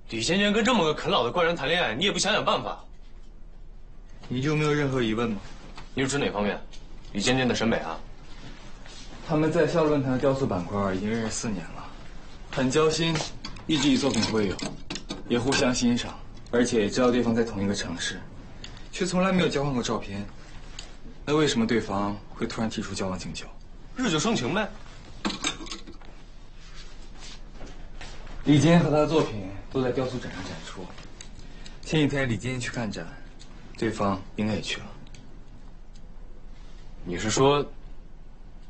李尖尖跟这么个啃老的怪人谈恋爱，你也不想想办法？ 你就没有任何疑问吗？ 你是指哪方面？李尖尖的审美啊？ 他们在校论坛的雕塑板块已经认识4年了，很交心，一直以作品为友，也互相欣赏，而且也知道对方在同一个城市，却从来没有交换过照片。那为什么对方会突然提出交往请求？ 日久生情呗。 李坚和他的作品都在雕塑展上展出。前几天李坚去看展，对方应该也去了。 你是说